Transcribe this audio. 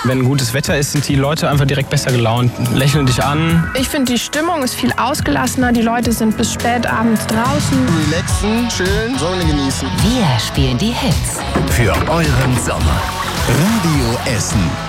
Wenn gutes Wetter ist, sind die Leute einfach direkt besser gelaunt, lächeln dich an. Ich finde, die Stimmung ist viel ausgelassener. Die Leute sind bis spät abends draußen. Relaxen, chillen, Sonne genießen. Wir spielen die Hits. Für euren Sommer. Radio Essen.